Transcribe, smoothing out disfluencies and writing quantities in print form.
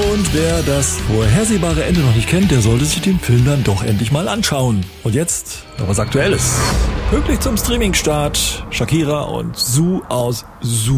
Und wer das vorhersehbare Ende noch nicht kennt, der sollte sich den Film dann doch endlich mal anschauen. Und jetzt noch was Aktuelles. Pünktlich zum Streaming-Start, Shakira und Su aus Su